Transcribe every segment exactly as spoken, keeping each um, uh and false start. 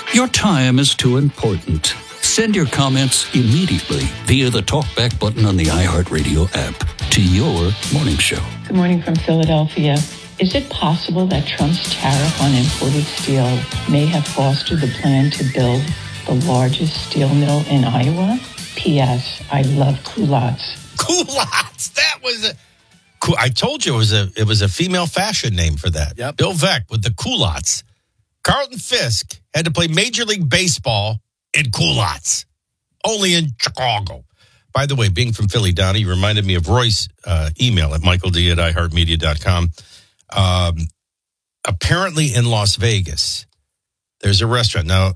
Your time is too important. Send your comments immediately via the TalkBack button on the iHeartRadio app to your morning show. Good morning from Philadelphia. Is it possible that Trump's tariff on imported steel may have fostered the plan to build the largest steel mill in Iowa? P S. I love culottes. Culottes. That was a. I told you it was a it was a female fashion name for that. Yep. Bill Veeck with the culottes. Carlton Fisk had to play Major League Baseball in culottes, only in Chicago. By the way, being from Philly, Donnie, you reminded me of Roy's uh, email at michael d at i heart media dot com. Um, apparently in Las Vegas, there's a restaurant. Now,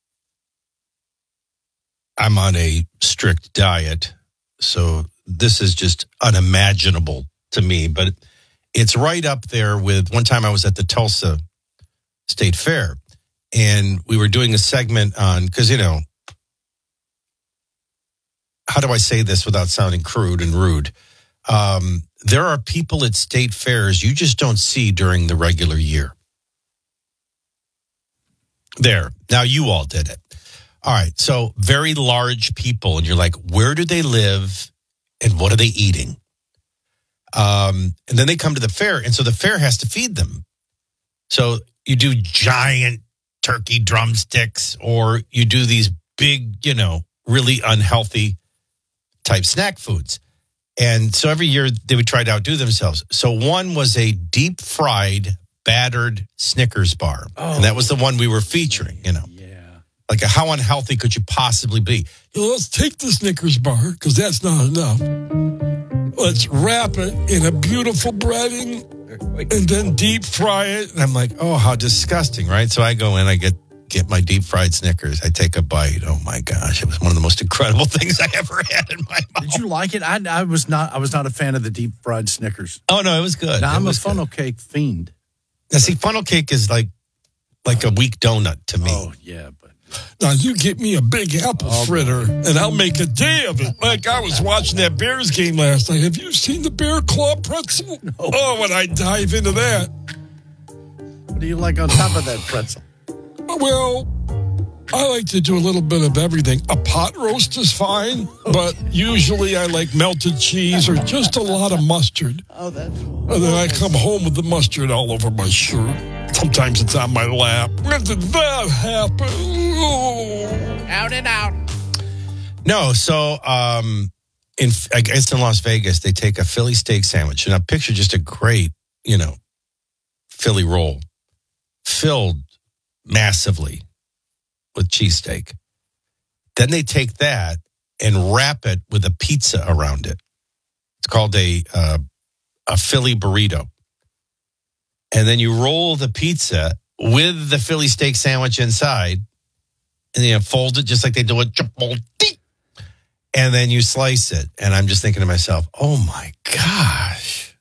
I'm on a strict diet, so this is just unimaginable to me, but it's right up there with one time I was at the Tulsa State Fair, and we were doing a segment on, because, you know, how do I say this without sounding crude and rude? Um, there are people at state fairs you just don't see during the regular year. There. Now, you all did it. All right. So very large people, and you're like, where do they live and what are they eating? Um, and then they come to the fair, and so the fair has to feed them. So you do giant turkey drumsticks, or you do these big, you know, really unhealthy type snack foods. And so every year they would try to outdo themselves. So one was a deep fried, battered Snickers bar. Oh, and that was the one we were featuring, you know. Yeah. Like, how unhealthy could you possibly be? Let's take the Snickers bar, because that's not enough. Let's wrap it in a beautiful breading and then deep fry it. And I'm like, oh, how disgusting, right? So I go in, I get get my deep fried Snickers. I take a bite. Oh my gosh, it was one of the most incredible things I ever had in my mouth. Did you like it? I, I was not. I was not a fan of the deep fried Snickers. Oh no, it was good. Now, I'm a good. funnel cake fiend. Now, see, funnel cake is like like a weak donut to me. Oh yeah, but now you get me a big apple Oh, fritter, and I'll make a day of it. Like I was watching that Bears game last night. Have you seen the Bear Claw pretzel? No. Oh, when I dive into that. what do you like on top of that pretzel? Well, I like to do a little bit of everything. A pot roast is fine, but usually I like melted cheese or just a lot of mustard. Oh, that's. And then I come home with the mustard all over my shirt. Sometimes it's on my lap. When did that happen? Oh. Out and out. No, so um, in I guess in Las Vegas, they take a Philly steak sandwich, and I picture just a great, you know, Philly roll filled massively with cheesesteak. Then they take that and wrap it with a pizza around it. It's called a uh, a Philly burrito. And then you roll the pizza with the Philly steak sandwich inside, and you fold it just like they do at Chipotle. And then you slice it. And I'm just thinking to myself, oh my gosh.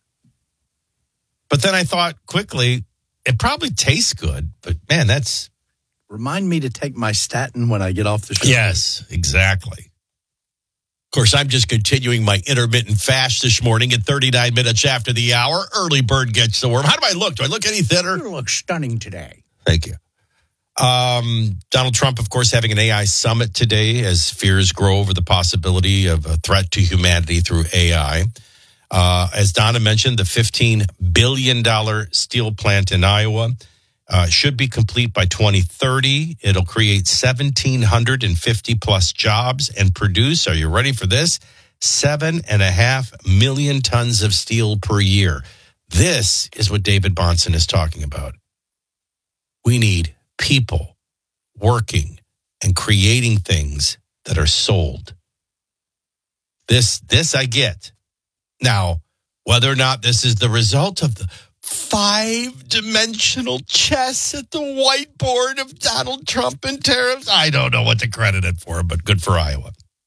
But then I thought quickly, it probably tastes good, but man, that's... Remind me to take my statin when I get off the show. Yes, exactly. Of course, I'm just continuing my intermittent fast this morning at thirty-nine minutes after the hour. Early bird gets the worm. How do I look? Do I look any thinner? You look stunning today. Thank you. Um, Donald Trump, of course, having an A I summit today as fears grow over the possibility of a threat to humanity through A I. Uh, as Donna mentioned, the fifteen billion dollars steel plant in Iowa uh, should be complete by twenty thirty. It'll create one thousand seven hundred fifty plus jobs and produce, are you ready for this? Seven and a half million tons of steel per year. This is what David Bahnsen is talking about. We need people working and creating things that are sold. This, this I get. Now, whether or not this is the result of the five-dimensional chess at the whiteboard of Donald Trump and tariffs, I don't know what to credit it for, but good for Iowa.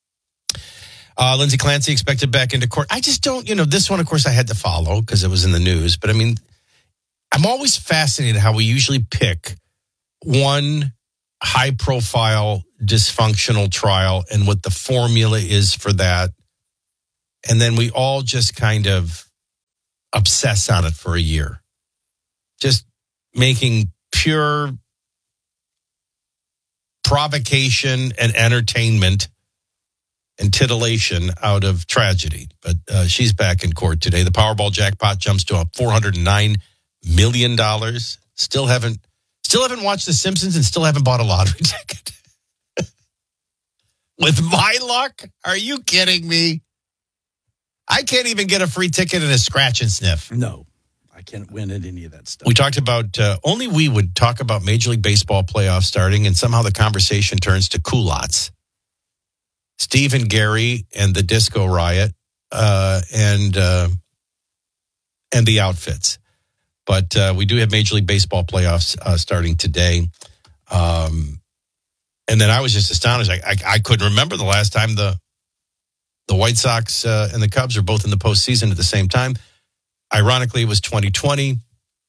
Uh, Lindsey Clancy expected back into court. I just don't, you know, this one, of course, I had to follow because it was in the news. But, I mean, I'm always fascinated how we usually pick one high-profile dysfunctional trial and what the formula is for that. And then we all just kind of obsess on it for a year. Just making pure provocation and entertainment and titillation out of tragedy. But uh, she's back in court today. The Powerball jackpot jumps to four hundred nine million dollars. Still haven't, still haven't watched The Simpsons and still haven't bought a lottery ticket. With my luck? Are you kidding me? I can't even get a free ticket and a scratch and sniff. No, I can't win at any of that stuff. We talked about, uh, only we would talk about Major League Baseball playoffs starting, and somehow the conversation turns to culottes. Steve and Gary and the Disco Riot uh, and uh, and the outfits. But uh, we do have Major League Baseball playoffs uh, starting today. Um, and then I was just astonished. I, I, I couldn't remember the last time the the White Sox uh, and the Cubs are both in the postseason at the same time. Ironically, it was twenty twenty,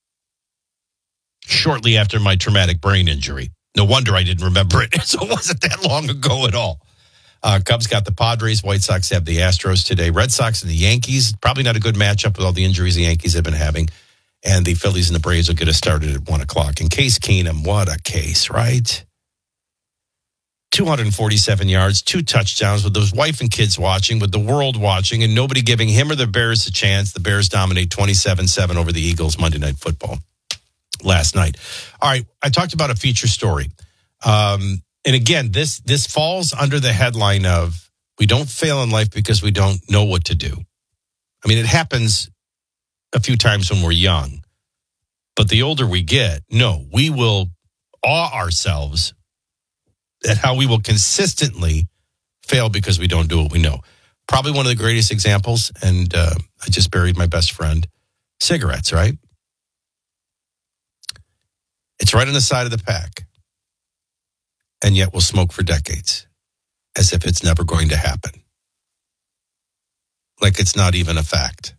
shortly after my traumatic brain injury. No wonder I didn't remember it. So it wasn't that long ago at all. Uh, Cubs got the Padres. White Sox have the Astros today. Red Sox and the Yankees. Probably not a good matchup with all the injuries the Yankees have been having. And the Phillies and the Braves will get us started at one o'clock. And Case Keenum, what a case, right? two hundred forty-seven yards, two touchdowns with his wife and kids watching, with the world watching, and nobody giving him or the Bears a chance. The Bears dominate twenty-seven seven over the Eagles Monday Night Football last night. All right, I talked about a feature story. Um, and again, this this falls under the headline of we don't fail in life because we don't know what to do. I mean, it happens a few times when we're young. But the older we get, no, we will awe ourselves at how we will consistently fail because we don't do what we know. Probably one of the greatest examples, and uh, I just buried my best friend, cigarettes, right? It's right on the side of the pack. And yet we'll smoke for decades as if it's never going to happen. Like it's not even a fact.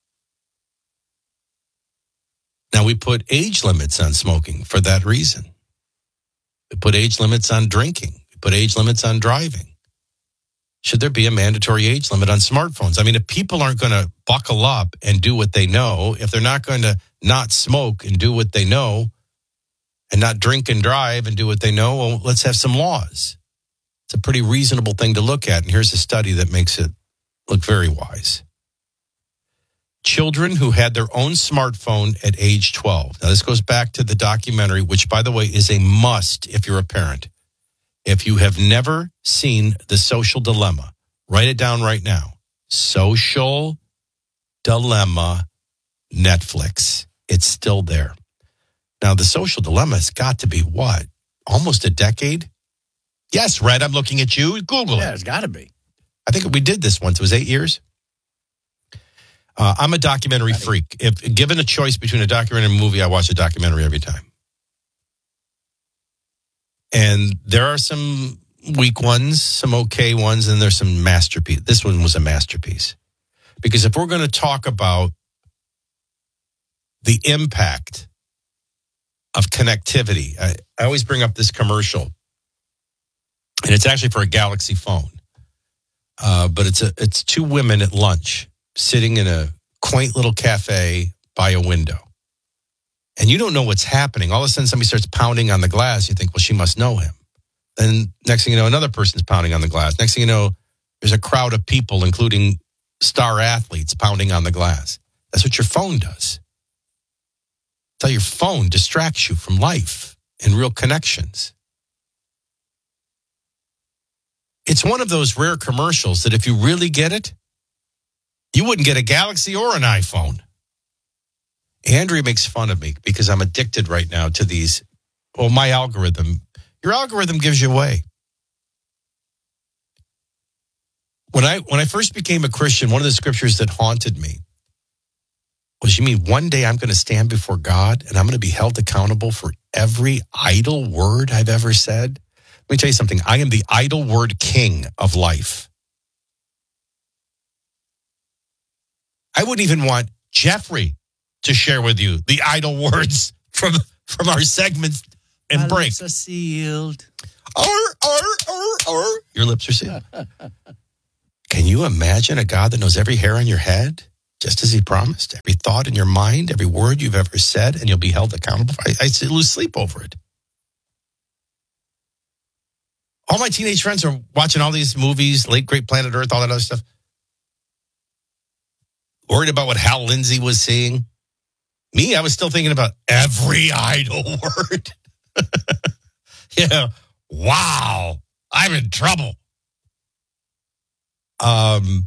Now, we put age limits on smoking for that reason. We put age limits on drinking. We put age limits on driving. Should there be a mandatory age limit on smartphones? I mean, if people aren't going to buckle up and do what they know, if they're not going to not smoke and do what they know, and not drink and drive and do what they know, well, let's have some laws. It's a pretty reasonable thing to look at. And here's a study that makes it look very wise. Children who had their own smartphone at age twelve. Now, this goes back to the documentary, which, by the way, is a must if you're a parent. If you have never seen The Social Dilemma, write it down right now. Social Dilemma, Netflix. It's still there. Now, The Social Dilemma has got to be what? Almost a decade? Yes, Red, I'm looking at you. Google Yeah, it. it's got to be. I think we did this once. It was eight years. Uh, I'm a documentary freak. If given a choice between a documentary and a movie, I watch a documentary every time. And there are some weak ones, some okay ones, and there's some masterpiece. This one was a masterpiece. Because if we're going to talk about the impact of connectivity, I, I always bring up this commercial. And it's actually for a Galaxy phone. Uh, but it's a it's two women at lunch, sitting in a quaint little cafe by a window. And you don't know what's happening. All of a sudden, somebody starts pounding on the glass. You think, well, she must know him. Then next thing you know, another person's pounding on the glass. Next thing you know, there's a crowd of people, including star athletes, pounding on the glass. That's what your phone does. That's how your phone distracts you from life and real connections. It's one of those rare commercials that if you really get it, you wouldn't get a Galaxy or an iPhone. Andrea makes fun of me because I'm addicted right now to these. Well, my algorithm, your algorithm gives you away. When I when I first became a Christian, one of the scriptures that haunted me was, you mean one day I'm going to stand before God and I'm going to be held accountable for every idle word I've ever said? Let me tell you something. I am the idle word king of life. I wouldn't even want Jeffrey to share with you the idle words from, from our segments and My break. lips are sealed. Arr, arr, arr, arr. Your lips are sealed. Can you imagine a God that knows every hair on your head, just as he promised? Every thought in your mind, every word you've ever said, and you'll be held accountable. I, I lose sleep over it. All my teenage friends are watching all these movies, Late Great Planet Earth, all that other stuff. Worried about what Hal Lindsey was seeing. Me, I was still thinking about every idle word. Yeah. Wow. I'm in trouble. Um,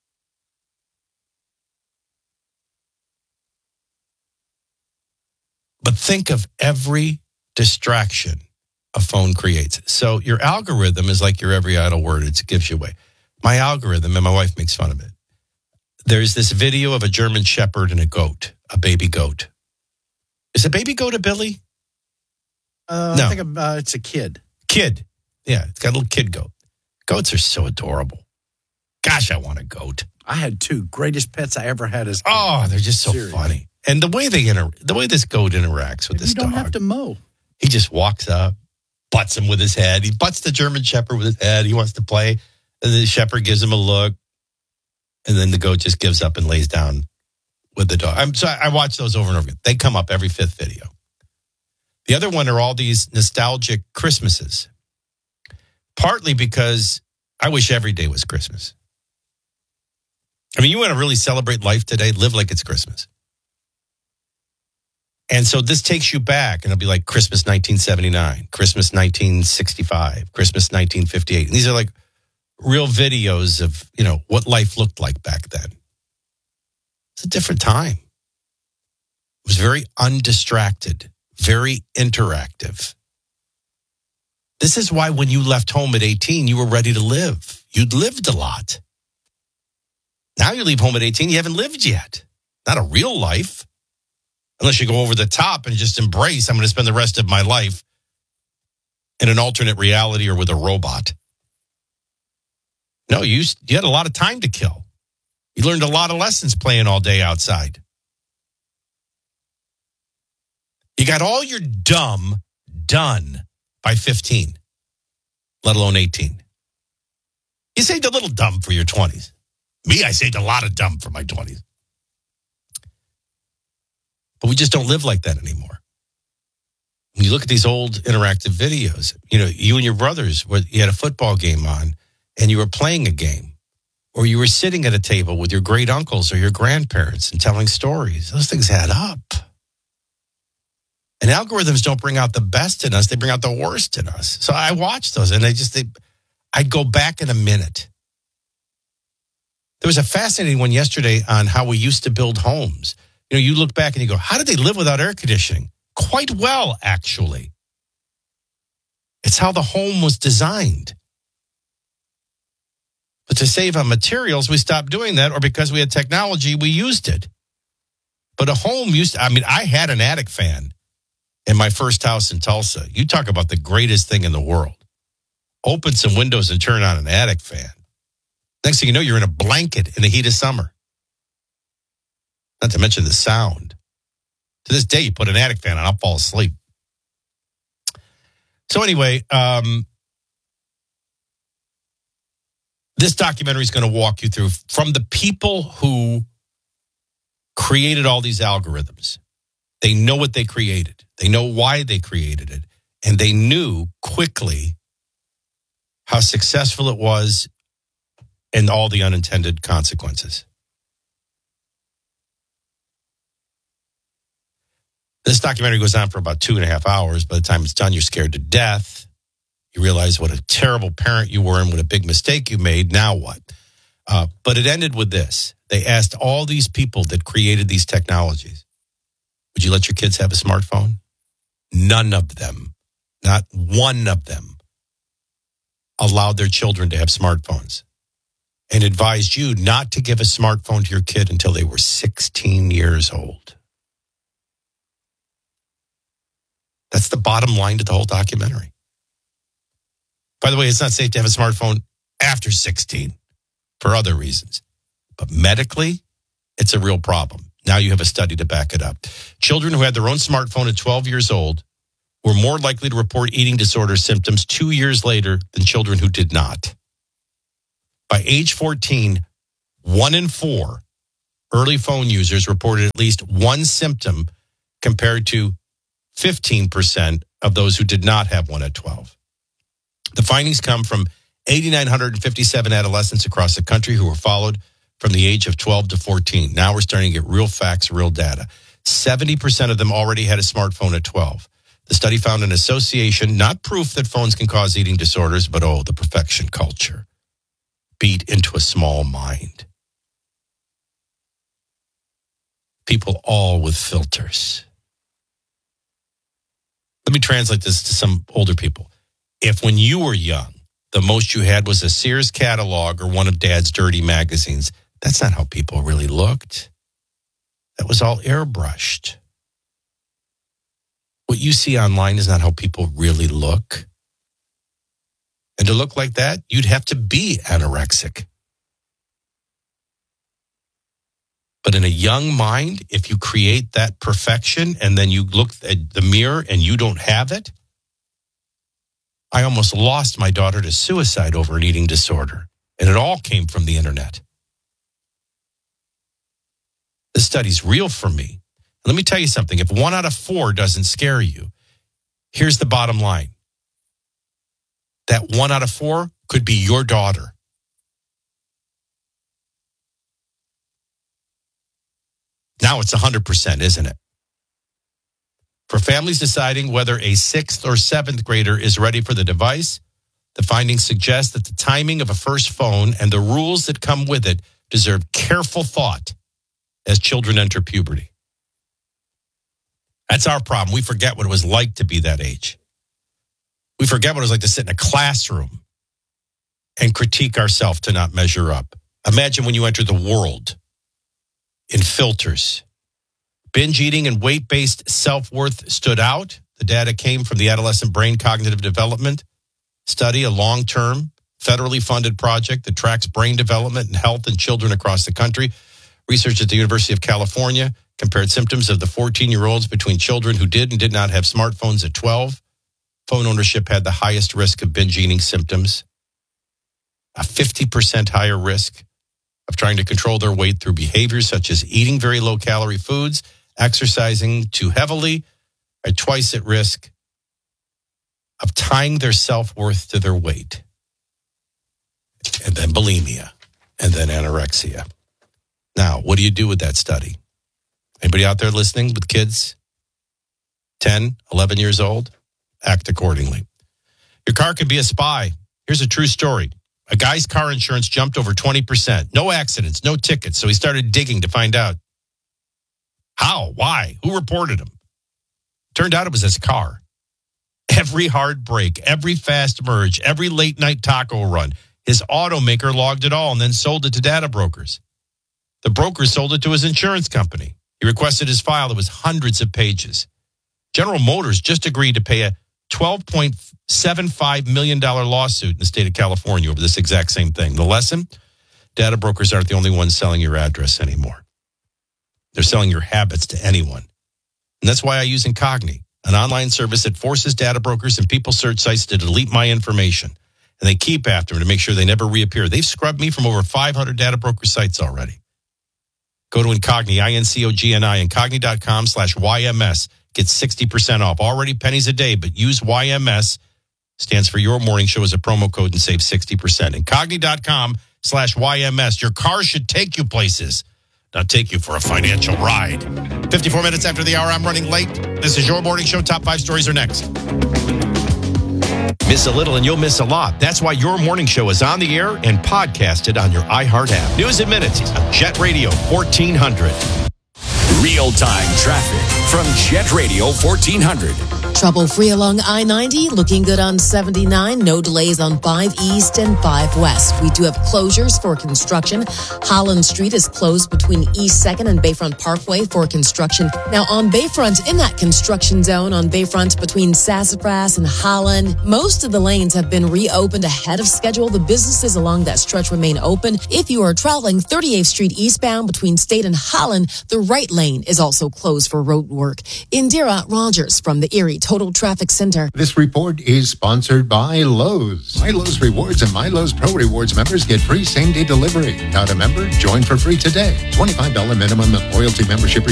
but think of every distraction a phone creates. So your algorithm is like your every idle word. It gives you away. My algorithm, and my wife makes fun of it. There's this video of a German shepherd and a goat, a baby goat. Is a baby goat a Billy? Uh, No. I think uh, it's a kid. Kid. Yeah, it's got a little kid goat. Goats are so adorable. Gosh, I want a goat. I had two greatest pets I ever had as. Oh, they're just so Seriously. funny. And the way they inter- the way this goat interacts with you this don't dog. have to mow. He just walks up, butts him with his head. He butts the German shepherd with his head. He wants to play. And the shepherd gives him a look. And then the goat just gives up and lays down with the dog. I'm sorry, I watch those over and over again. They come up every fifth video. The other one are all these nostalgic Christmases. Partly because I wish every day was Christmas. I mean, you want to really celebrate life today, live like it's Christmas. And so this takes you back, and it'll be like Christmas nineteen seventy-nine, Christmas nineteen sixty-five, Christmas nineteen fifty-eight. And these are like real videos of, you know, what life looked like back then. It's a different time. It was very undistracted, very interactive. This is why when you left home at eighteen, you were ready to live. You'd lived a lot. Now you leave home at eighteen, you haven't lived yet. Not a real life. Unless you go over the top and just embrace, I'm going to spend the rest of my life in an alternate reality or with a robot. No, you, you had a lot of time to kill. You learned a lot of lessons playing all day outside. You got all your dumb done by fifteen, let alone eighteen. You saved a little dumb for your twenties. Me, I saved a lot of dumb for my twenties. But we just don't live like that anymore. When you look at these old interactive videos, you know, you and your brothers, you had a football game on and you were playing a game, or you were sitting at a table with your great uncles or your grandparents and telling stories. Those things add up. And algorithms don't bring out the best in us. They bring out the worst in us. So I watch those and I just, they, I'd go back in a minute. There was a fascinating one yesterday on how we used to build homes. You know, you look back and you go, how did they live without air conditioning? Quite well, actually. It's how the home was designed. But to save on materials, we stopped doing that, or because we had technology, we used it. But a home used to, I mean, I had an attic fan in my first house in Tulsa. You talk about the greatest thing in the world. Open some windows and turn on an attic fan. Next thing you know, you're in a blanket in the heat of summer. Not to mention the sound. To this day, you put an attic fan on, I'll fall asleep. So anyway, um, this documentary is going to walk you through from the people who created all these algorithms. They know what they created. They know why they created it. And they knew quickly how successful it was and all the unintended consequences. This documentary goes on for about two and a half hours. By the time it's done, you're scared to death. You realize what a terrible parent you were and what a big mistake you made. Now what? Uh, but it ended with this. They asked all these people that created these technologies, would you let your kids have a smartphone? None of them, not one of them, allowed their children to have smartphones and advised you not to give a smartphone to your kid until they were sixteen years old. That's the bottom line to the whole documentary. By the way, it's not safe to have a smartphone after sixteen for other reasons. But medically, it's a real problem. Now you have a study to back it up. Children who had their own smartphone at twelve years old were more likely to report eating disorder symptoms two years later than children who did not. By age fourteen, one in four early phone users reported at least one symptom compared to fifteen percent of those who did not have one at twelve. The findings come from eight thousand nine hundred fifty-seven adolescents across the country who were followed from the age of twelve to fourteen. Now we're starting to get real facts, real data. seventy percent of them already had a smartphone at twelve. The study found an association, not proof that phones can cause eating disorders, but, oh, the perfection culture beat into a small mind. People all with filters. Let me translate this to some older people. If when you were young, the most you had was a Sears catalog or one of Dad's dirty magazines, that's not how people really looked. That was all airbrushed. What you see online is not how people really look. And to look like that, you'd have to be anorexic. But in a young mind, if you create that perfection and then you look at the mirror and you don't have it, I almost lost my daughter to suicide over an eating disorder. And it all came from the internet. This study's real for me. Let me tell you something. If one out of four doesn't scare you, here's the bottom line. That one out of four could be your daughter. Now it's one hundred percent, isn't it? For families deciding whether a sixth or seventh grader is ready for the device, the findings suggest that the timing of a first phone and the rules that come with it deserve careful thought as children enter puberty. That's our problem. We forget what it was like to be that age. We forget what it was like to sit in a classroom and critique ourselves to not measure up. Imagine when you enter the world in filters. Binge eating and weight-based self-worth stood out. The data came from the Adolescent Brain Cognitive Development Study, a long-term, federally funded project that tracks brain development and health in children across the country. Research at the University of California compared symptoms of the fourteen-year-olds between children who did and did not have smartphones at twelve. Phone ownership had the highest risk of binge eating symptoms, a fifty percent higher risk of trying to control their weight through behaviors such as eating very low-calorie foods, exercising too heavily, at twice at risk of tying their self-worth to their weight, and then bulimia, and then anorexia. Now, what do you do with that study? Anybody out there listening with kids, ten, eleven years old? Act accordingly. Your car could be a spy. Here's a true story. A guy's car insurance jumped over twenty percent. No accidents, no tickets. So he started digging to find out. How? Why? Who reported him? Turned out it was his car. Every hard break, every fast merge, every late night taco run, his automaker logged it all and then sold it to data brokers. The broker sold it to his insurance company. He requested his file that was hundreds of pages. General Motors just agreed to pay a twelve point seven five million dollars lawsuit in the state of California over this exact same thing. The lesson? Data brokers aren't the only ones selling your address anymore. They're selling your habits to anyone. And that's why I use Incogni, an online service that forces data brokers and people search sites to delete my information. And they keep after me to make sure they never reappear. They've scrubbed me from over five hundred data broker sites already. Go to Incogni, I N C O G N I, Incogni.com slash YMS. Get sixty percent off. Already pennies a day, but use Y M S, stands for Your Morning Show, as a promo code and save sixty percent. Incogni.com slash YMS. Your car should take you places, not take you for a financial ride. fifty-four minutes after the hour, I'm running late. This is Your Morning Show. Top five stories are next. Miss a little and you'll miss a lot. That's why Your Morning Show is on the air and podcasted on your iHeart app. News at Minutes on Jet Radio fourteen hundred. Real-time traffic from Jet Radio fourteen hundred. Trouble-free along I ninety, looking good on seventy-nine. No delays on five East and five West. We do have closures for construction. Holland Street is closed between East second and Bayfront Parkway for construction. Now on Bayfront, in that construction zone on Bayfront between Sassafras and Holland, most of the lanes have been reopened ahead of schedule. The businesses along that stretch remain open. If you are traveling thirty-eighth Street eastbound between State and Holland, the right lane is also closed for road work. Indira Rogers from the Erie Total Traffic Center. This report is sponsored by Lowe's. My Lowe's Rewards and My Lowe's Pro Rewards members get free same-day delivery. Not a member? Join for free today. twenty-five dollars minimum and loyalty membership required.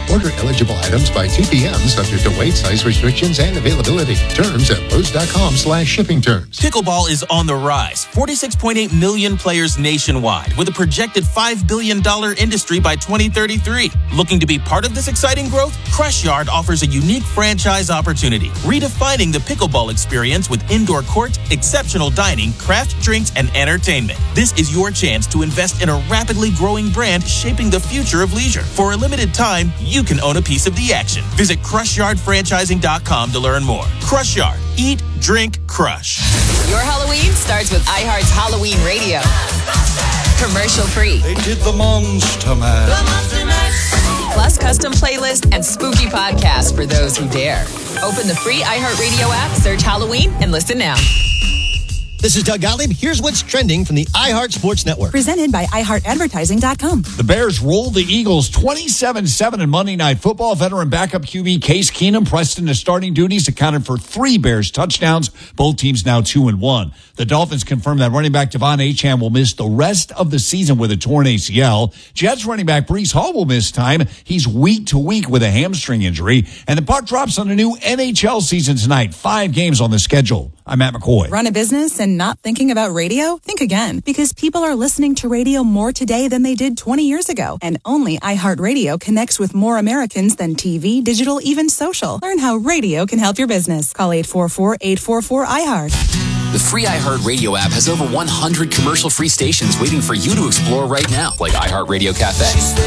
Order eligible items by two p.m. subject to weight, size restrictions, and availability. Terms at Lowe's.com slash shipping terms. Pickleball is on the rise. forty-six point eight million players nationwide with a projected five billion dollars industry by twenty thirty-three. Looking to be part of this exciting growth? Crush Yard offers a unique franchise opportunity, redefining the pickleball experience with indoor court, exceptional dining, craft drinks, and entertainment. This is your chance to invest in a rapidly growing brand shaping the future of leisure. For a limited time, you can own a piece of the action. Visit crush yard franchising dot com to learn more. Crush Yard. Eat, drink, crush. Your Halloween starts with iHeart's Halloween Radio. Commercial free. They did the Monster Mash. The Monster Mash. Plus custom playlist and spooky podcasts for those who dare. Open the free iHeartRadio app, search Halloween, and listen now. This is Doug Gottlieb. Here's what's trending from the iHeart Sports Network. Presented by i heart advertising dot com. The Bears rolled the Eagles twenty-seven seven in Monday Night Football. Veteran backup Q B Case Keenum pressed into starting duties, accounted for three Bears touchdowns. Both teams now two and one. The Dolphins confirmed that running back Devon Achane will miss the rest of the season with a torn A C L. Jets running back Breece Hall will miss time. He's week to week with a hamstring injury. And the puck drops on the new N H L season tonight. Five games on the schedule. I'm Matt McCoy. Run a business and not thinking about radio? Think again, because people are listening to radio more today than they did twenty years ago. And only iHeartRadio connects with more Americans than T V, digital, even social. Learn how radio can help your business. Call eight four four, eight four four, iHeart. The free iHeartRadio app has over one hundred commercial-free stations waiting for you to explore right now, like iHeartRadio Cafe,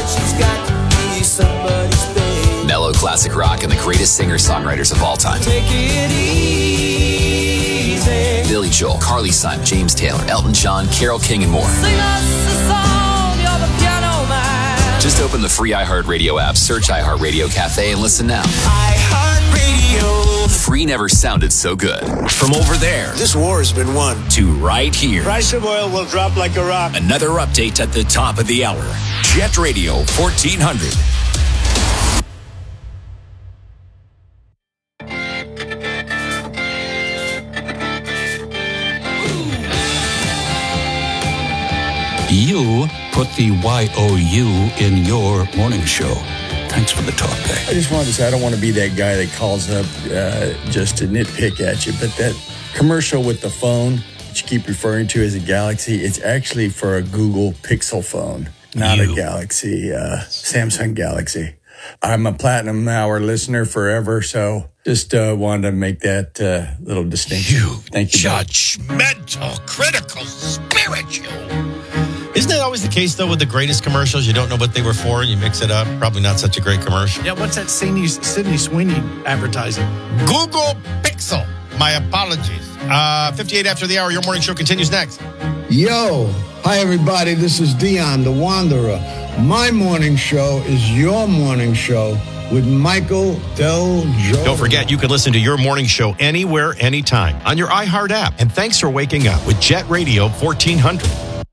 mellow classic rock, and the greatest singer-songwriters of all time. Take it easy. Billy Joel, Carly Simon, James Taylor, Elton John, Carole King, and more. Sing us a song, you're the piano man. Just open the free iHeartRadio app, search iHeartRadio Cafe, and listen now. iHeartRadio. Free never sounded so good. From over there, this war has been won, to right here. Price of oil will drop like a rock. Another update at the top of the hour. Jet Radio fourteen hundred. You put the Y O U in your morning show. Thanks for the talk back. I just wanted to say, I don't want to be that guy that calls up uh, just to nitpick at you, but that commercial with the phone that you keep referring to as a Galaxy, it's actually for a Google Pixel phone, not you. a Galaxy, uh, Samsung Galaxy. I'm a Platinum Hour listener forever, so just uh, wanted to make that uh, little distinction. You Thank you, judgmental, critical, spiritual. Isn't that always the case, though, with the greatest commercials? You don't know what they were for, and you mix it up. Probably not such a great commercial. Yeah, what's that Sydney, Sydney Sweeney advertising? Google Pixel. My apologies. Uh, fifty-eight after the hour. Your morning show continues next. Yo. Hi, everybody. This is Dion, the Wanderer. My morning show is your morning show with Michael Del Joe. Don't forget, you can listen to your morning show anywhere, anytime on your iHeart app. And thanks for waking up with Jet Radio fourteen hundred.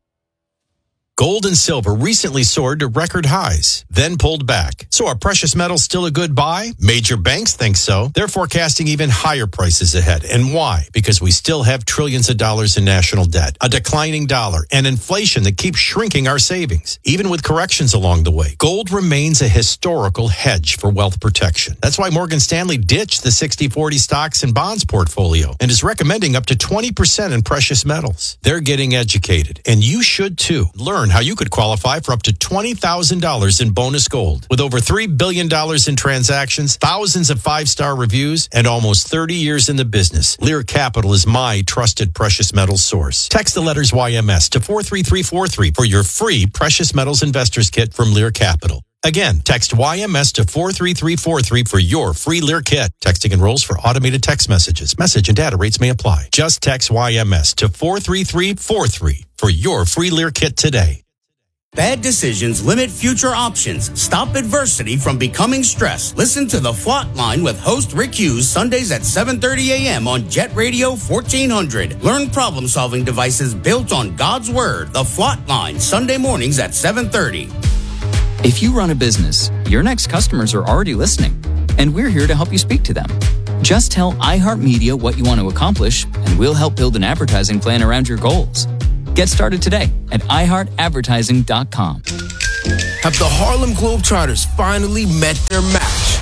Gold and silver recently soared to record highs, then pulled back. So are precious metals still a good buy? Major banks think so. They're forecasting even higher prices ahead. And why? Because we still have trillions of dollars in national debt, a declining dollar, and inflation that keeps shrinking our savings. Even with corrections along the way, gold remains a historical hedge for wealth protection. That's why Morgan Stanley ditched the sixty forty stocks and bonds portfolio and is recommending up to twenty percent in precious metals. They're getting educated, and you should too. Learn how you could qualify for up to twenty thousand dollars in bonus gold. With over three billion dollars in transactions, thousands of five-star reviews, and almost thirty years in the business, Lear Capital is my trusted precious metals source. Text the letters Y M S to four three three four three for your free Precious Metals Investors Kit from Lear Capital. Again, text Y M S to four three three four three for your free Lear kit. Texting enrolls for automated text messages. Message and data rates may apply. Just text Y M S to four three three four three for your free Lear kit today. Bad decisions limit future options. Stop adversity from becoming stress. Listen to The Flot Line with host Rick Hughes Sundays at seven thirty a.m. on Jet Radio fourteen hundred. Learn problem-solving devices built on God's Word. The Flot Line, Sunday mornings at seven thirty. If you run a business, your next customers are already listening, and we're here to help you speak to them. Just tell iHeartMedia what you want to accomplish, and we'll help build an advertising plan around your goals. Get started today at i heart advertising dot com. have the Harlem Globetrotters finally met their match.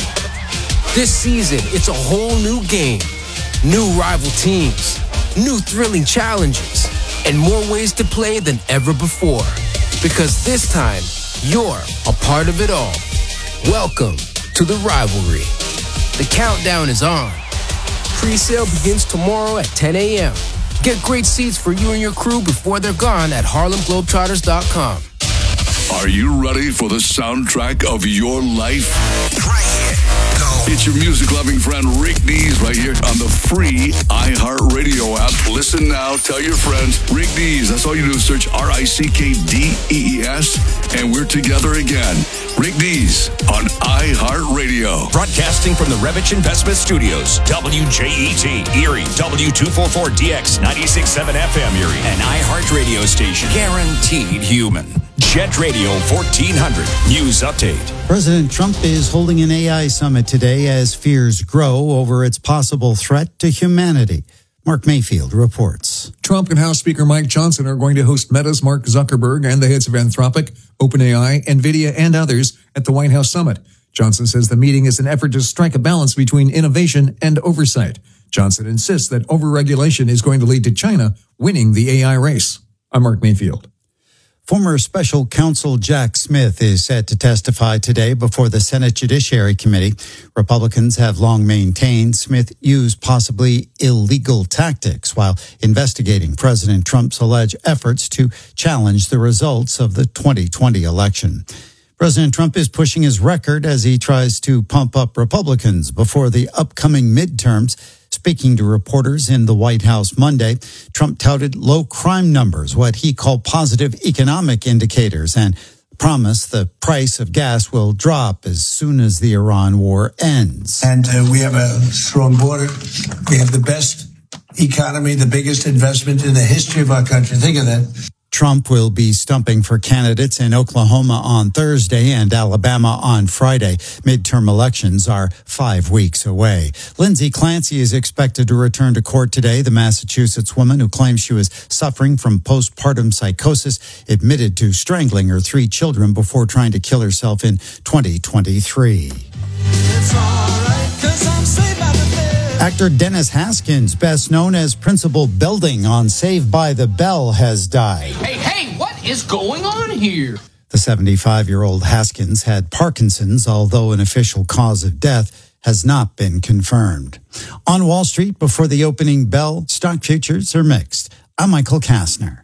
This season, it's a whole new game, new rival teams, new thrilling challenges, and more ways to play than ever before. Because this time, you're a part of it all. Welcome to the rivalry. The countdown is on. Pre-sale begins tomorrow at ten a.m. Get great seats for you and your crew before they're gone at harlem globetrotters dot com. Are you ready for the soundtrack of your life? Right here. Go. It's your music-loving friend Rick Dees right here on the free iHeartRadio app. Listen now. Tell your friends. Rick Dees. That's all you do is search R I C K D E E S, and we're together again. Rick Dees on iHeartRadio. Broadcasting from the Revich Investment Studios. W J E T, Erie. W two forty-four D X, ninety-six point seven F M Erie. An iHeartRadio station. Guaranteed human. Jet Radio fourteen hundred. News update. President Trump is holding an A I summit today as fears grow over its possible threat to humanity. Mark Mayfield reports. Trump and House Speaker Mike Johnson are going to host Meta's Mark Zuckerberg and the heads of Anthropic, OpenAI, NVIDIA, and others at the White House summit. Johnson says the meeting is an effort to strike a balance between innovation and oversight. Johnson insists that overregulation is going to lead to China winning the A I race. I'm Mark Mayfield. Former Special Counsel Jack Smith is set to testify today before the Senate Judiciary Committee. Republicans have long maintained Smith used possibly illegal tactics while investigating President Trump's alleged efforts to challenge the results of the twenty twenty election. President Trump is pushing his record as he tries to pump up Republicans before the upcoming midterms. Speaking to reporters in the White House Monday, Trump touted low crime numbers, what he called positive economic indicators, and promised the price of gas will drop as soon as the Iran war ends. And uh, we have a strong border. We have the best economy, the biggest investment in the history of our country. Think of that. Trump will be stumping for candidates in Oklahoma on Thursday and Alabama on Friday. Midterm elections are five weeks away. Lindsay Clancy is expected to return to court today. The Massachusetts woman who claims she was suffering from postpartum psychosis admitted to strangling her three children before trying to kill herself in twenty twenty-three. It's all right, 'cause I'm safe out of bed. Actor Dennis Haskins, best known as Principal Belding on Saved by the Bell, has died. Hey, hey, what is going on here? The seventy-five-year-old Haskins had Parkinson's, although an official cause of death has not been confirmed. On Wall Street, before the opening bell, stock futures are mixed. I'm Michael Kastner.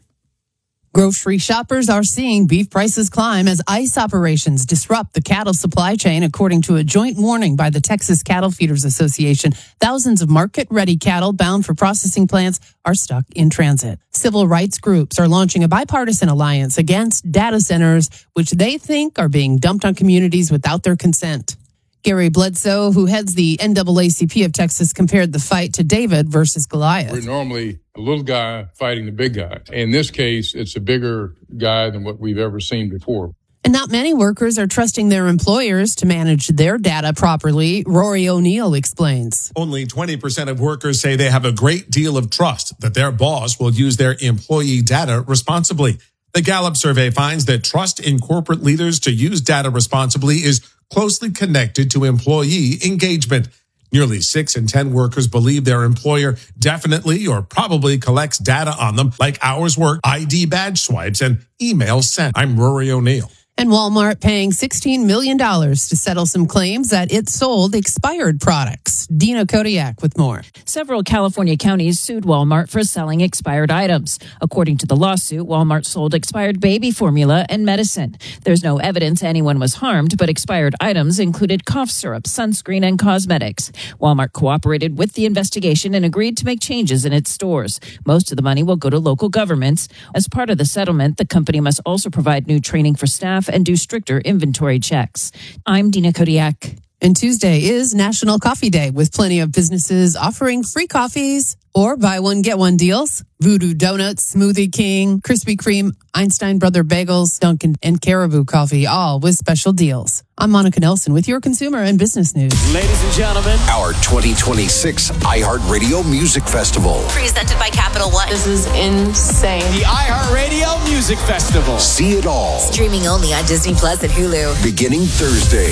Grocery shoppers are seeing beef prices climb as ICE operations disrupt the cattle supply chain, according to a joint warning by the Texas Cattle Feeders Association. Thousands of market-ready cattle bound for processing plants are stuck in transit. Civil rights groups are launching a bipartisan alliance against data centers, which they think are being dumped on communities without their consent. Gary Bledsoe, who heads the N double A C P of Texas, compared the fight to David versus Goliath. We're normally a little guy fighting the big guy. In this case, it's a bigger guy than what we've ever seen before. And not many workers are trusting their employers to manage their data properly. Rory O'Neill explains. Only twenty percent of workers say they have a great deal of trust that their boss will use their employee data responsibly. The Gallup survey finds that trust in corporate leaders to use data responsibly is closely connected to employee engagement. Nearly six in ten workers believe their employer definitely or probably collects data on them, like hours worked, I D badge swipes, and emails sent. I'm Rory O'Neill. And Walmart paying sixteen million dollars to settle some claims that it sold expired products. Dina Kodiak with more. Several California counties sued Walmart for selling expired items. According to the lawsuit, Walmart sold expired baby formula and medicine. There's no evidence anyone was harmed, but expired items included cough syrup, sunscreen, and cosmetics. Walmart cooperated with the investigation and agreed to make changes in its stores. Most of the money will go to local governments. As part of the settlement, the company must also provide new training for staff and do stricter inventory checks. I'm Dina Kodiak. And Tuesday is National Coffee Day, with plenty of businesses offering free coffees Or buy one, get one deals. Voodoo Donuts, Smoothie King, Krispy Kreme, Einstein Brother Bagels, Dunkin', and Caribou Coffee, all with special deals. I'm Monica Nelson with your consumer and business news. Ladies and gentlemen, our twenty twenty-six iHeartRadio Music Festival. Presented by Capital One. This is insane. The iHeartRadio Music Festival. See it all. Streaming only on Disney Plus and Hulu. Beginning Thursday.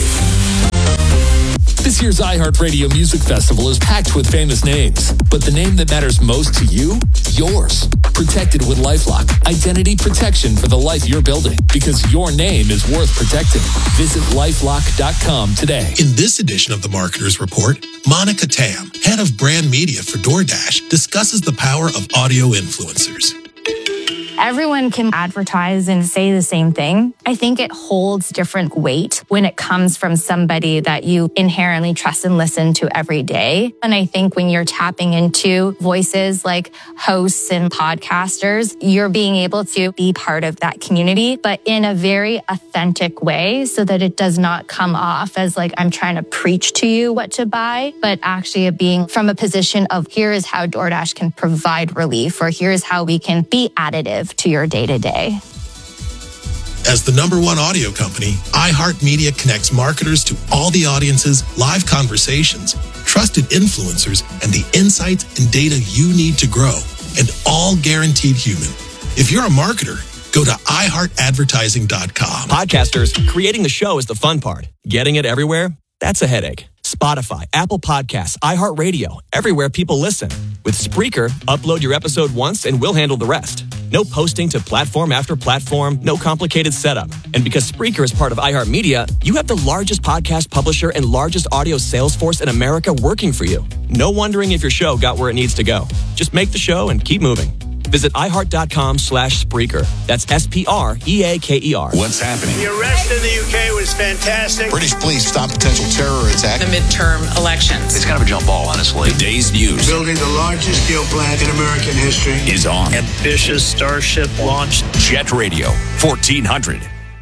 This year's iHeartRadio Music Festival is packed with famous names, but the name that matters most to you? Yours. Protected with LifeLock. Identity protection for the life you're building, because your name is worth protecting. Visit lifelock dot com today. In this edition of the Marketer's Report, Monica Tam, head of brand media for DoorDash, discusses the power of audio influencers. Everyone can advertise and say the same thing. I think it holds different weight when it comes from somebody that you inherently trust and listen to every day. And I think when you're tapping into voices like hosts and podcasters, you're being able to be part of that community, but in a very authentic way so that it does not come off as like I'm trying to preach to you what to buy, but actually being from a position of here is how DoorDash can provide relief, or here's how we can be additive to your day-to-day. As the number one audio company, iHeartMedia connects marketers to all the audiences, live conversations, trusted influencers, and the insights and data you need to grow, and all guaranteed human. If you're a marketer, go to i heart advertising dot com. Podcasters, creating the show is the fun part. Getting it everywhere? That's a headache. Spotify, Apple Podcasts, iHeartRadio, everywhere people listen. With Spreaker, upload your episode once and we'll handle the rest. No posting to platform after platform, no complicated setup. And because Spreaker is part of iHeartMedia, you have the largest podcast publisher and largest audio sales force in America working for you. No wondering if your show got where it needs to go. Just make the show and keep moving. Visit iHeart.com slash Spreaker. That's S P R E A K E R. What's happening? The arrest in the U K was fantastic. British police stop potential terror attack. The midterm elections. It's kind of a jump ball, honestly. Today's news. Building the largest steel plant in American history is on. Ambitious Starship launched. Jet Radio, fourteen hundred.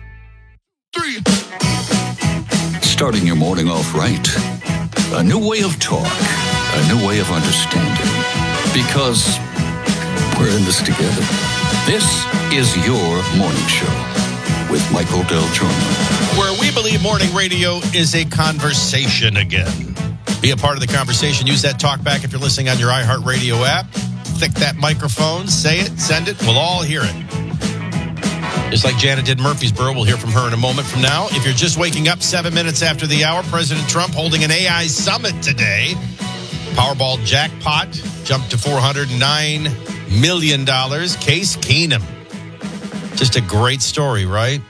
Starting your morning off right. A new way of talk. A new way of understanding. Because we're in this together. This is your morning show with Michael Del Giorno. Where we believe morning radio is a conversation again. Be a part of the conversation. Use that talk back if you're listening on your iHeartRadio app. Click that microphone, say it, send it. We'll all hear it. Just like Janet did Murfreesboro. We'll hear from her in a moment from now. If you're just waking up seven minutes after the hour, President Trump holding an A I summit today. Powerball jackpot jumped to four hundred nine million dollars. Case Keenum. Just a great story, right?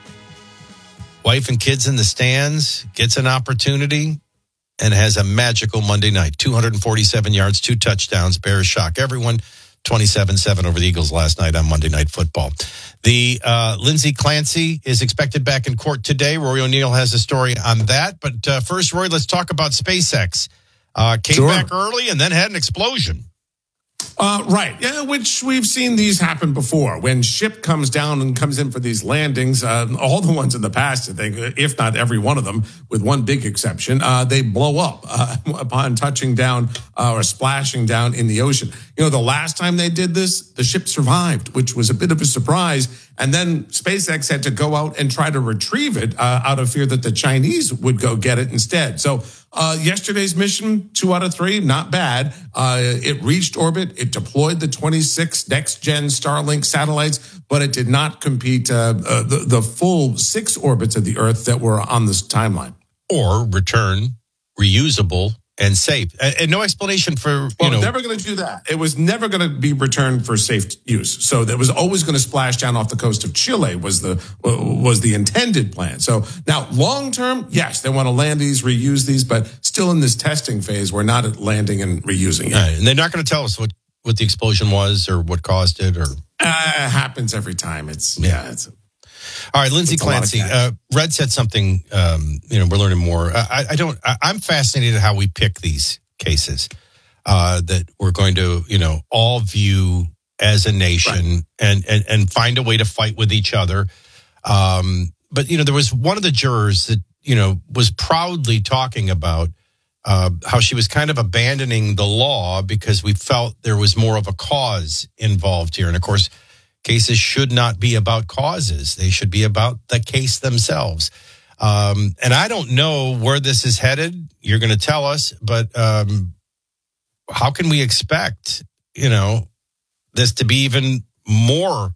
Wife and kids in the stands, gets an opportunity, and has a magical Monday night. two hundred forty-seven yards, two touchdowns. Bears shock everyone. twenty-seven seven over the Eagles last night on Monday Night Football. The uh, Lindsay Clancy is expected back in court today. Roy O'Neill has a story on that. But uh, first, Roy, let's talk about SpaceX. Uh, came Sure. back early and then had an explosion. Uh, right. Yeah, which we've seen these happen before. When ship comes down and comes in for these landings, uh, all the ones in the past, I think, if not every one of them, with one big exception, uh, they blow up uh, upon touching down uh, or splashing down in the ocean. You know, the last time they did this, the ship survived, which was a bit of a surprise. And then SpaceX had to go out and try to retrieve it uh, out of fear that the Chinese would go get it instead. So uh, yesterday's mission, two out of three, not bad. Uh, it reached orbit. It deployed the twenty-six next-gen Starlink satellites, but it did not compete uh, uh, the, the full six orbits of the Earth that were on this timeline. Or return reusable and safe. And, and no explanation for, you well, know. never going to do that. It was never going to be returned for safe use. So that was always going to splash down off the coast of Chile was the was the intended plan. So now long term, yes, they want to land these, reuse these, but still in this testing phase, we're not at landing and reusing it. Right, and they're not going to tell us what, what the explosion was or what caused it or. Uh, it happens every time. It's, yeah, yeah it's. All right, Lindsay Clancy. Uh, Red said something. Um, you know, we're learning more. I, I don't. I, I'm fascinated how we pick these cases uh, that we're going to, you know, all view as a nation right. and, and and find a way to fight with each other. Um, but you know, there was one of the jurors that you know was proudly talking about uh, how she was kind of abandoning the law because we felt there was more of a cause involved here. And of course, cases should not be about causes. They should be about the case themselves. Um, and I don't know where this is headed. You're going to tell us, but um, how can we expect, you know, this to be even more?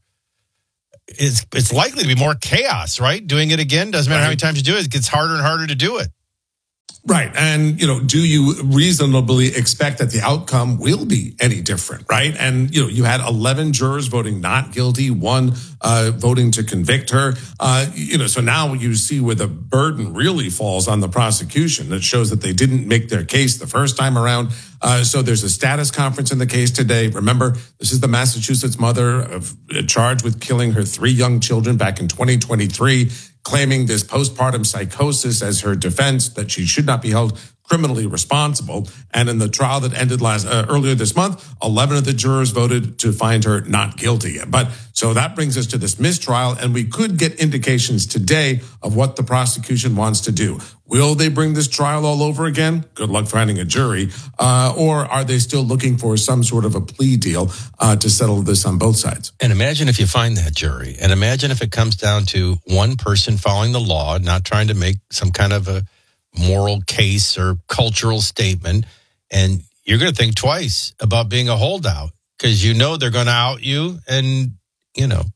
It's it's likely to be more chaos, right? Doing it again doesn't matter how many times you do it; it gets harder and harder to do it. Right. And, you know, do you reasonably expect that the outcome will be any different? Right. And, you know, you had eleven jurors voting not guilty, one uh, voting to convict her. Uh, you know, so now you see where the burden really falls on the prosecution. That shows that they didn't make their case the first time around. Uh, so there's a status conference in the case today. Remember, this is the Massachusetts mother of, uh, charged with killing her three young children back in twenty twenty-three. Claiming this postpartum psychosis as her defense, that she should not be held criminally responsible. And in the trial that ended last uh, earlier this month, eleven of the jurors voted to find her not guilty. But so that brings us to this mistrial, and we could get indications today of what the prosecution wants to do. Will they bring this trial all over again? Good luck finding a jury. Uh, or are they still looking for some sort of a plea deal uh, to settle this on both sides? And imagine if you find that jury, and imagine if it comes down to one person following the law, not trying to make some kind of a moral case or cultural statement, and you're going to think twice about being a holdout because you know they're going to out you and, you know,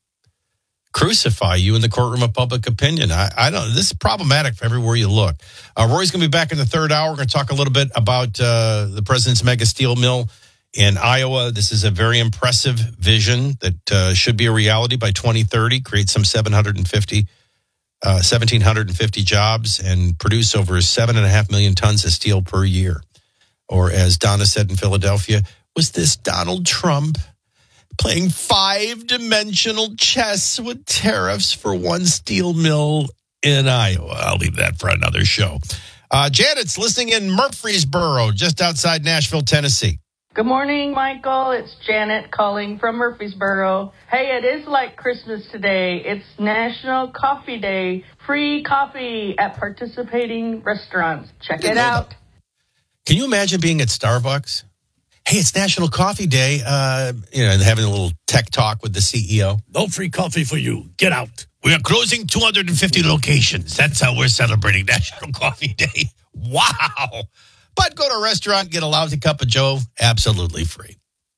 crucify you in the courtroom of public opinion. I, I don't. This is problematic for everywhere you look. Uh, Roy's going to be back in the third hour. We're going to talk a little bit about uh, the president's mega steel mill in Iowa. This is a very impressive vision that uh, should be a reality by twenty thirty. Create some seven hundred fifty, uh, one thousand seven hundred fifty jobs and produce over seven and a half million tons of steel per year. Or as Donna said in Philadelphia, was this Donald Trump playing five-dimensional chess with tariffs for one steel mill in Iowa? I'll leave that for another show. Uh, Janet's listening in Murfreesboro, just outside Nashville, Tennessee. Good morning, Michael. It's Janet calling from Murfreesboro. Hey, it is like Christmas today. It's National Coffee Day. Free coffee at participating restaurants. Check it out. Can you imagine being at Starbucks? Hey, it's National Coffee Day. Uh, you know, and having a little tech talk with the C E O. No free coffee for you. Get out. We are closing two hundred fifty locations. That's how we're celebrating National Coffee Day. Wow. But go to a restaurant, get a lousy cup of Joe, absolutely free.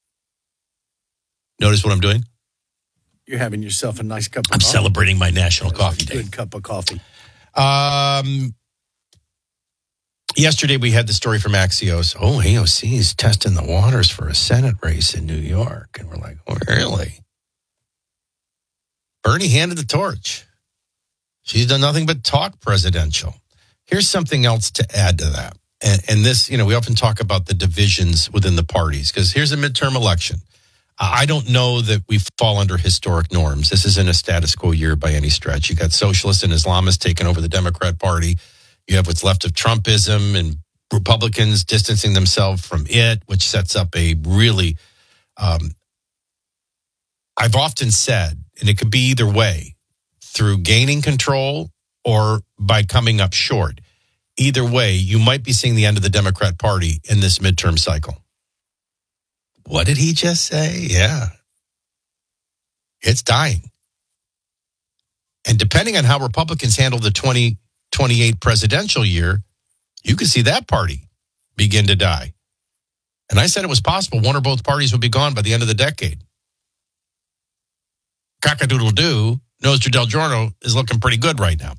Notice what I'm doing? You're having yourself a nice cup of I'm coffee. I'm celebrating my National Coffee Day. Good cup of coffee. Um, yesterday we had the story from Axios. Oh, A O C is testing the waters for a Senate race in New York. And we're like, oh, really? Bernie handed the torch. She's done nothing but talk presidential. Here's something else to add to that. And, and this, you know, we often talk about the divisions within the parties because here's a midterm election. I don't know that we fall under historic norms. This isn't a status quo year by any stretch. You got socialists and Islamists taking over the Democrat Party. You have what's left of Trumpism and Republicans distancing themselves from it, which sets up a really, um, I've often said, and it could be either way, through gaining control or by coming up short. Either way, you might be seeing the end of the Democrat Party in this midterm cycle. What did he just say? Yeah. It's dying. And depending on how Republicans handle the twenty twenty-eight presidential year, you could see that party begin to die. And I said it was possible one or both parties would be gone by the end of the decade. Cock-a-doodle-doo, Nostra Del Giorno is looking pretty good right now.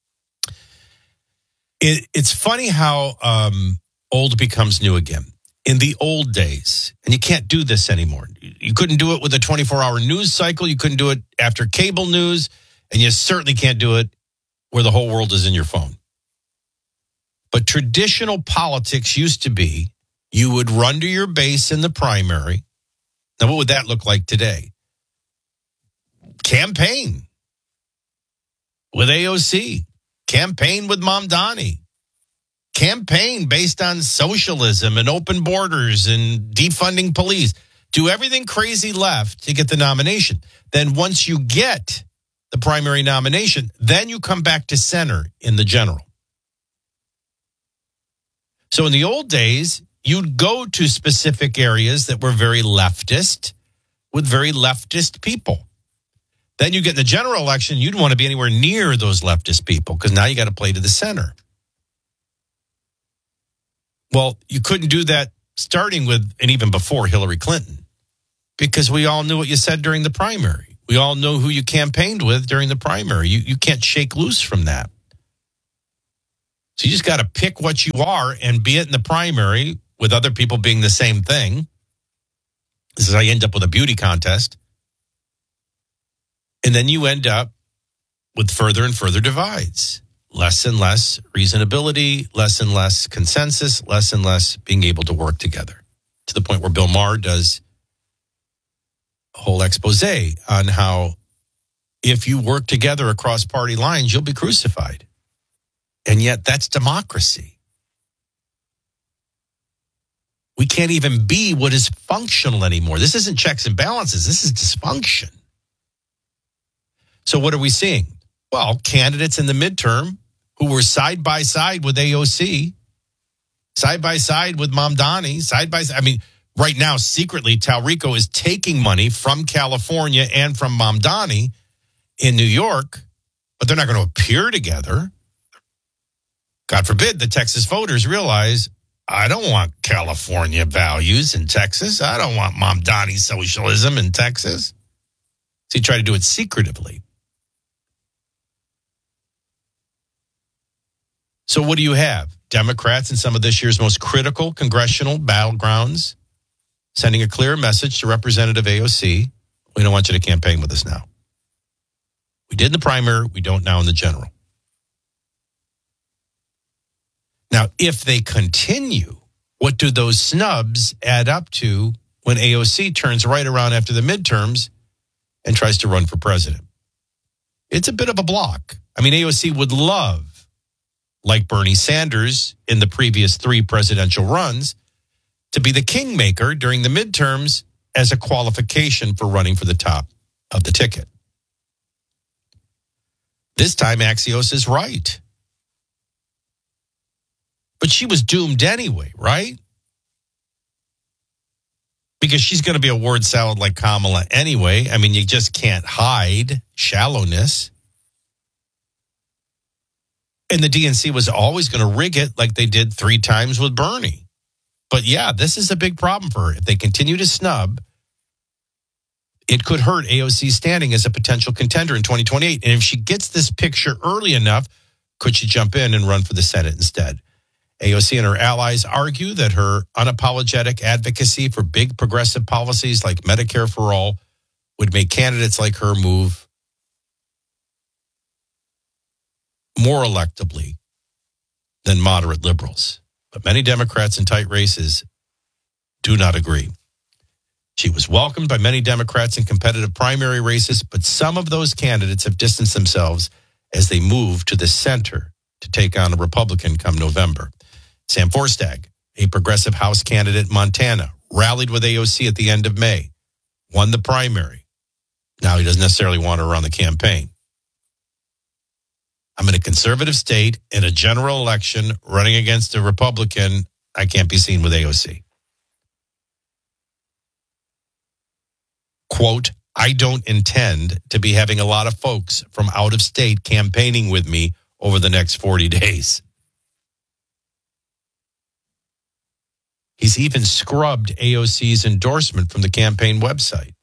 It, it's funny how um, old becomes new again. In the old days, and you can't do this anymore. You couldn't do it with a twenty-four hour news cycle. You couldn't do it after cable news. And you certainly can't do it where the whole world is in your phone. But traditional politics used to be you would run to your base in the primary. Now, what would that look like today? Campaign with A O C. Campaign with Mamdani. Campaign based on socialism and open borders and defunding police. Do everything crazy left to get the nomination. Then once you get the primary nomination, then you come back to center in the general. So in the old days, you'd go to specific areas that were very leftist with very leftist people. Then you get in the general election, you'd want to be anywhere near those leftist people because now you got to play to the center. Well, you couldn't do that starting with and even before Hillary Clinton because we all knew what you said during the primary. We all know who you campaigned with during the primary. You, you can't shake loose from that. So you just got to pick what you are and be it in the primary with other people being the same thing. This is how you end up with a beauty contest. And then you end up with further and further divides. Less and less reasonability, less and less consensus, less and less being able to work together. To the point where Bill Maher does a whole expose on how if you work together across party lines, you'll be crucified. And yet that's democracy. We can't even be what is functional anymore. This isn't checks and balances. This is dysfunction. So what are we seeing? Well, candidates in the midterm who were side by side with A O C, side by side with Mamdani, side by side. I mean, right now, secretly, Talrico is taking money from California and from Mamdani in New York, but they're not going to appear together. God forbid the Texas voters realize, I don't want California values in Texas. I don't want Mamdani socialism in Texas. So you try to do it secretively. So what do you have? Democrats in some of this year's most critical congressional battlegrounds sending a clear message to Representative A O C. We don't want you to campaign with us now. We did in the primary. We don't now in the general. Now, if they continue, what do those snubs add up to when A O C turns right around after the midterms and tries to run for president? It's a bit of a block. I mean, A O C would love, like Bernie Sanders in the previous three presidential runs, to be the kingmaker during the midterms as a qualification for running for the top of the ticket. This time, Axios is right. But she was doomed anyway, right? Because she's going to be a word salad like Kamala anyway. I mean, you just can't hide shallowness. And the D N C was always going to rig it like they did three times with Bernie. But yeah, this is a big problem for her. If they continue to snub, it could hurt A O C's standing as a potential contender in twenty twenty-eight. And if she gets this picture early enough, could she jump in and run for the Senate instead? A O C and her allies argue that her unapologetic advocacy for big progressive policies like Medicare for all would make candidates like her move more electably than moderate liberals. But many Democrats in tight races do not agree. She was welcomed by many Democrats in competitive primary races, but some of those candidates have distanced themselves as they move to the center to take on a Republican come November. Sam Forstag, a progressive House candidate in Montana, rallied with A O C at the end of May, won the primary. Now he doesn't necessarily want her on the campaign. I'm in a conservative state in a general election running against a Republican. I can't be seen with A O C. Quote, I don't intend to be having a lot of folks from out of state campaigning with me over the next forty days. He's even scrubbed A O C's endorsement from the campaign website.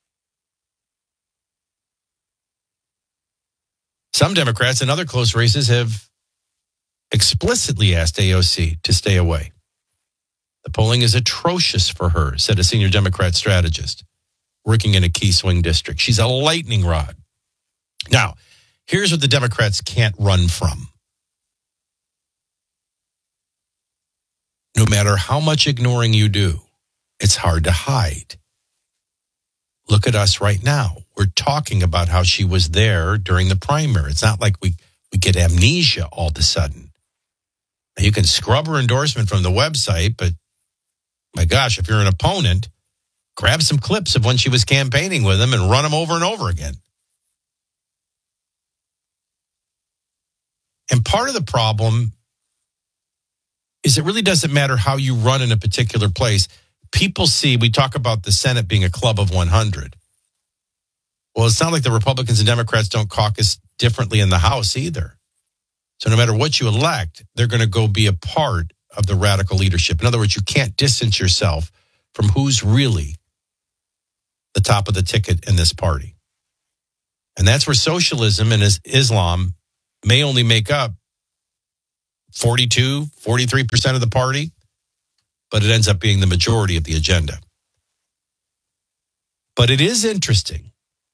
Some Democrats in other close races have explicitly asked A O C to stay away. The polling is atrocious for her, said a senior Democrat strategist working in a key swing district. She's a lightning rod. Now, here's what the Democrats can't run from. No matter how much ignoring you do, it's hard to hide. Look at us right now. We're talking about how she was there during the primary. It's not like we, we get amnesia all of a sudden. Now, you can scrub her endorsement from the website, but my gosh, if you're an opponent, grab some clips of when she was campaigning with him and run them over and over again. And part of the problem is it really doesn't matter how you run in a particular place. People see, we talk about the Senate being a club of one hundred. Well, it's not like the Republicans and Democrats don't caucus differently in the House either. So no matter what you elect, they're going to go be a part of the radical leadership. In other words, you can't distance yourself from who's really the top of the ticket in this party. And that's where socialism and Islam may only make up forty-two, forty-three percent of the party, but it ends up being the majority of the agenda. But it is interesting.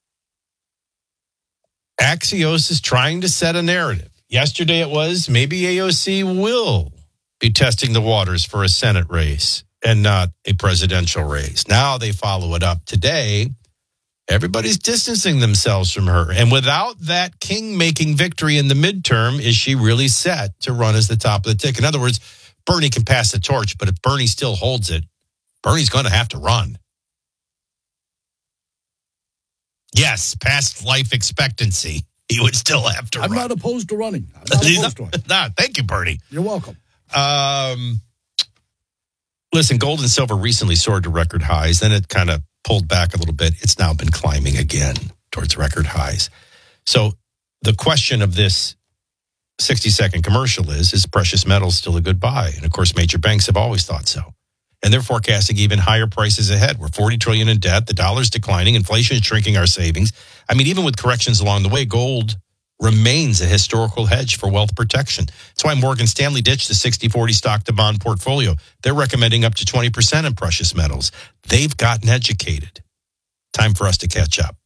Axios is trying to set a narrative. Yesterday it was maybe A O C will be testing the waters for a Senate race and not a presidential race. Now they follow it up today. Everybody's distancing themselves from her. And without that king-making victory in the midterm, is she really set to run as the top of the ticket? In other words, Bernie can pass the torch, but if Bernie still holds it, Bernie's going to have to run. Yes, past life expectancy. He would still have to I'm run. not opposed to running. I'm not opposed to it. Nah, thank you, Bernie. You're welcome. Um, listen, gold and silver recently soared to record highs. Then it kind of pulled back a little bit. It's now been climbing again towards record highs. So the question of this sixty-second commercial is, is precious metals still a good buy? And, of course, major banks have always thought so. And they're forecasting even higher prices ahead. We're forty trillion dollars in debt. The dollar's declining. Inflation is shrinking our savings. I mean, even with corrections along the way, gold remains a historical hedge for wealth protection. That's why Morgan Stanley ditched the sixty forty stock to bond portfolio. They're recommending up to twenty percent in precious metals. They've gotten educated. Time for us to catch up.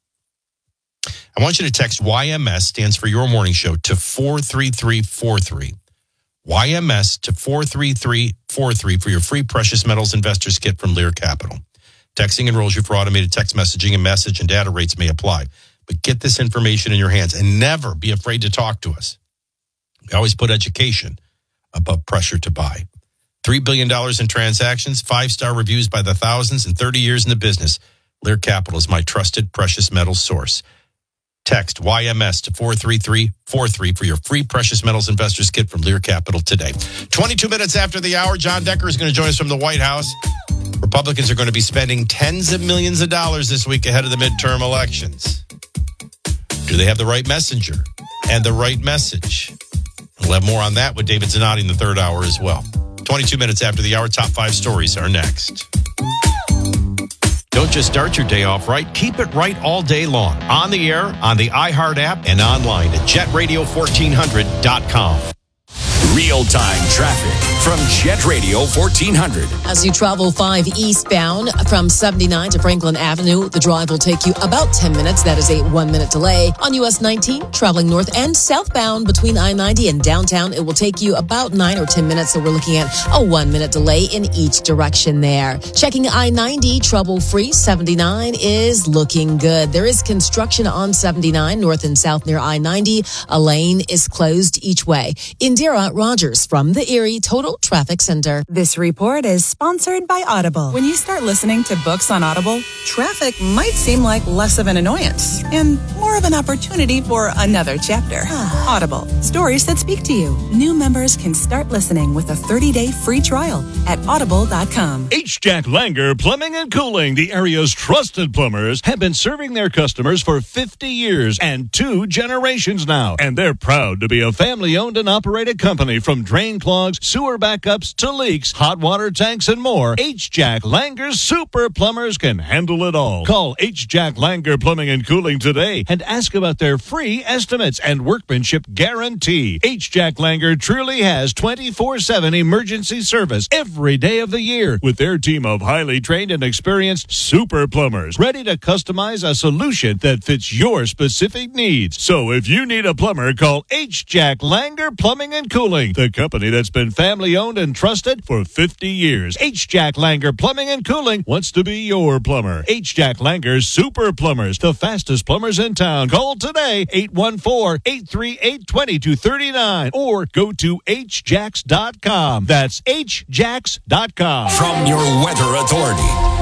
I want you to text Y M S, stands for Your Morning Show, to four three three four three. Y M S to four three three four three for your free precious metals investors kit from Lear Capital. Texting enrolls you for automated text messaging, and message and data rates may apply. But get this information in your hands and never be afraid to talk to us. We always put education above pressure to buy. three billion dollars in transactions, five-star reviews by the thousands, and thirty years in the business. Lear Capital is my trusted precious metals source. Text Y M S to four three three four three for your free precious metals investors kit from Lear Capital today. twenty-two minutes after the hour, John Decker is going to join us from the White House. Republicans are going to be spending tens of millions of dollars this week ahead of the midterm elections. Do they have the right messenger and the right message? We'll have more on that with David Zanotti in the third hour as well. twenty-two minutes after the hour, top five stories are next. Don't just start your day off right. Keep it right all day long. On the air, on the iHeart app, and online at jet radio fourteen hundred dot com. Real-time traffic from Jet Radio fourteen hundred. As you travel five eastbound from seventy-nine to Franklin Avenue, the drive will take you about ten minutes. That is a one-minute delay. On U S nineteen, traveling north and southbound between I ninety and downtown, it will take you about nine or ten minutes. So we're looking at a one-minute delay in each direction there. Checking I ninety, trouble-free. seventy-nine is looking good. There is construction on seventy-nine, north and south near I ninety. A lane is closed each way. Indira Rogers from the Erie Total Traffic Center. This report is sponsored by Audible. When you start listening to books on Audible, traffic might seem like less of an annoyance and more of an opportunity for another chapter. Audible, stories that speak to you. New members can start listening with a thirty-day free trial at audible dot com. H. Jack Langer Plumbing and Cooling, the area's trusted plumbers, have been serving their customers for fifty years and two generations now. And they're proud to be a family-owned and operated company. From drain clogs, sewer backups, to leaks, hot water tanks, and more, H. Jack Langer's Super Plumbers can handle it all. Call H. Jack Langer Plumbing and Cooling today and ask about their free estimates and workmanship guarantee. H. Jack Langer truly has twenty-four seven emergency service every day of the year with their team of highly trained and experienced super plumbers ready to customize a solution that fits your specific needs. So if you need a plumber, call H. Jack Langer Plumbing and Cooling, the company that's been family owned and trusted for fifty years. H. Jack Langer Plumbing and Cooling wants to be your plumber. H. Jack Langer's Super Plumbers, the fastest plumbers in town. Call today, eight one four, eight three eight, two two three nine, or go to h jacks dot com. That's h jacks dot com. From your weather authority,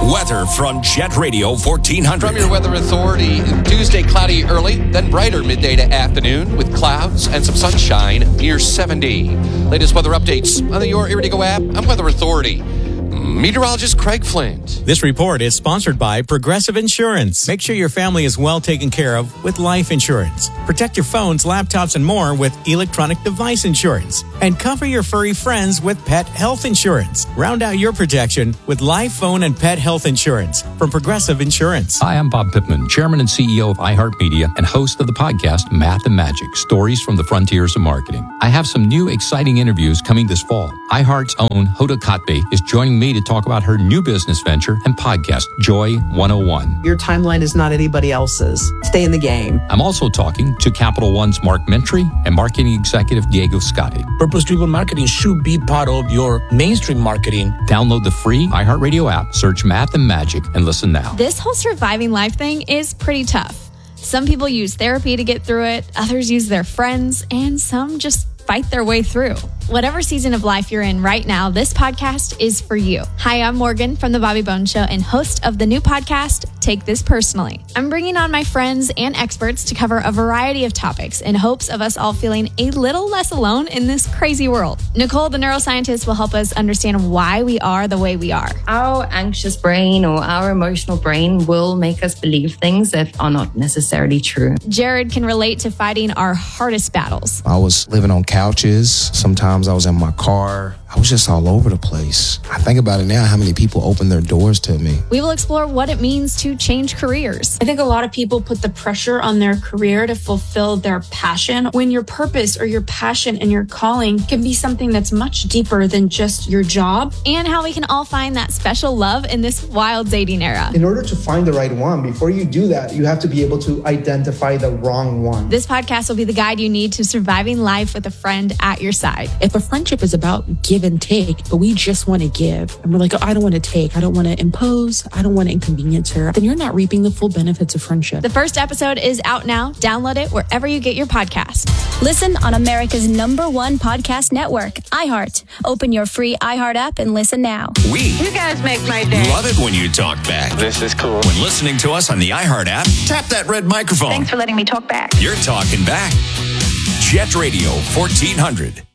Weather from Jet Radio fourteen hundred. From your Weather Authority, Tuesday cloudy early, then brighter midday to afternoon with clouds and some sunshine near seventy. Latest weather updates on the Your Ear to Go app. I'm Weather Authority meteorologist Craig Flint. This report is sponsored by Progressive Insurance. Make sure your family is well taken care of with life insurance. Protect your phones, laptops, and more with electronic device insurance. And cover your furry friends with pet health insurance. Round out your protection with life, phone, and pet health insurance from Progressive Insurance. Hi, I'm Bob Pittman, Chairman and C E O of iHeartMedia and host of the podcast Math and Magic, Stories from the Frontiers of Marketing. I have some new exciting interviews coming this fall. iHeart's own Hoda Kotb is joining me to talk about her new business venture and podcast, Joy one oh one. Your timeline is not anybody else's. Stay in the game. I'm also talking to Capital One's Mark Mentry and marketing executive Diego Scotti. Purpose-driven marketing should be part of your mainstream marketing. Download the free iHeartRadio app, search Math and Magic, and listen now. This whole surviving life thing is pretty tough. Some people use therapy to get through it, others use their friends, and some just fight their way through. Whatever season of life you're in right now, this podcast is for you. Hi, I'm Morgan from The Bobby Bones Show and host of the new podcast, Take This Personally. I'm bringing on my friends and experts to cover a variety of topics in hopes of us all feeling a little less alone in this crazy world. Nicole, the neuroscientist, will help us understand why we are the way we are. Our anxious brain or our emotional brain will make us believe things that are not necessarily true. Jared can relate to fighting our hardest battles. I was living on couches. Sometimes I was in my car. I was just all over the place. I think about it now, how many people opened their doors to me. We will explore what it means to change careers. I think a lot of people put the pressure on their career to fulfill their passion, when your purpose or your passion and your calling can be something that's much deeper than just your job. And how we can all find that special love in this wild dating era. In order to find the right one, before you do that, you have to be able to identify the wrong one. This podcast will be the guide you need to surviving life with a friend at your side. If a friendship is about give and take, but we just want to give, and we're like, oh, I don't want to take, I don't want to impose, I don't want to inconvenience her, then you're not reaping the full benefits of friendship. The first episode is out now. Download it wherever you get your podcast. Listen on America's number one podcast network, iHeart. Open your free iHeart app and listen now. We You guys make my day. love it when you talk back. This is cool. When listening to us on the iHeart app, tap that red microphone. Thanks for letting me talk back. You're talking back. Jet Radio fourteen hundred.